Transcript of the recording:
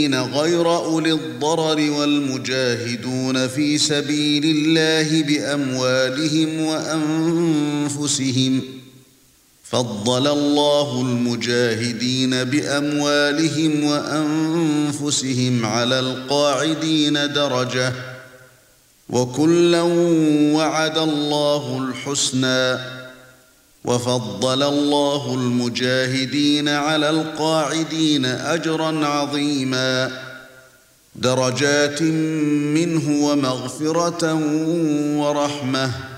غير أولي الضرر والمجاهدون في سبيل الله بأموالهم وأنفسهم فضل الله المجاهدين بأموالهم وأنفسهم على القاعدين درجة وكلا وعد الله الحسنى وفضل الله المجاهدين على القاعدين أجرا عظيما درجات منه ومغفرة ورحمة